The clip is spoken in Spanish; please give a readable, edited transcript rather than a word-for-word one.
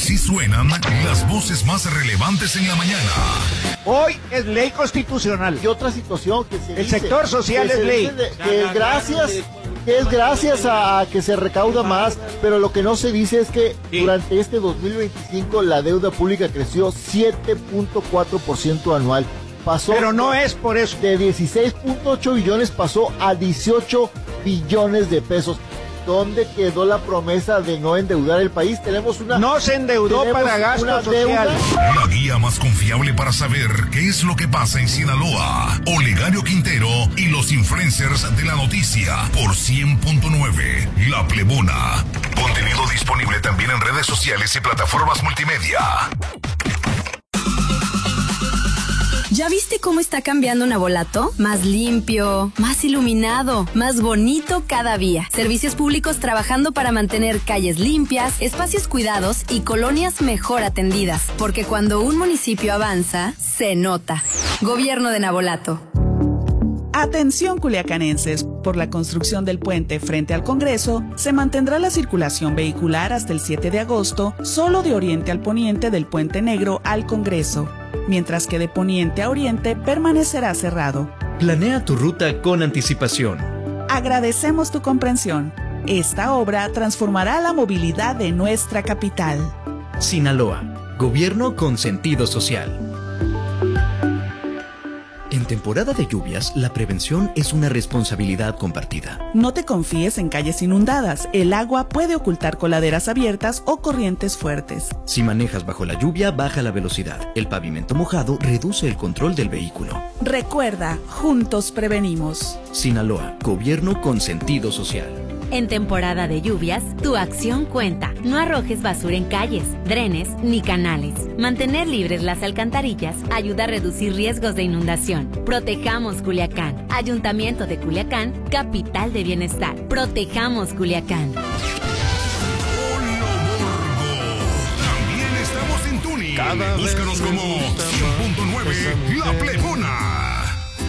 Así suenan las voces más relevantes en la mañana. Hoy es ley constitucional. Y otra situación que se El sector social es ley. Que es gracias a que se recauda más, pero lo que no se dice es que durante este 2025 la deuda pública creció 7.4% anual. Pero no es por eso. De 16.8 billones pasó a 18 billones de pesos. ¿Dónde quedó la promesa de no endeudar el país? No se endeudó para gasto social. La guía más confiable para saber qué es lo que pasa en Sinaloa. Olegario Quintero y los influencers de la noticia por 100.9 La Plebona. Contenido disponible también en redes sociales y plataformas multimedia. ¿Ya viste cómo está cambiando Navolato? Más limpio, más iluminado, más bonito cada día. Servicios públicos trabajando para mantener calles limpias, espacios cuidados y colonias mejor atendidas. Porque cuando un municipio avanza, se nota. Gobierno de Navolato. Atención culiacanenses, por la construcción del puente frente al Congreso, se mantendrá la circulación vehicular hasta el 7 de agosto, solo de oriente al poniente del Puente Negro al Congreso, mientras que de poniente a oriente permanecerá cerrado. Planea tu ruta con anticipación. Agradecemos tu comprensión. Esta obra transformará la movilidad de nuestra capital. Sinaloa, gobierno con sentido social. En temporada de lluvias, la prevención es una responsabilidad compartida. No te confíes en calles inundadas. El agua puede ocultar coladeras abiertas o corrientes fuertes. Si manejas bajo la lluvia, baja la velocidad. El pavimento mojado reduce el control del vehículo. Recuerda, juntos prevenimos. Sinaloa, gobierno con sentido social. En temporada de lluvias, tu acción cuenta. No arrojes basura en calles, drenes ni canales. Mantener libres las alcantarillas ayuda a reducir riesgos de inundación. Protejamos Culiacán. Ayuntamiento de Culiacán, capital de bienestar. Protejamos Culiacán. También estamos en Tuning. Búscanos como 100.9 La Plebona.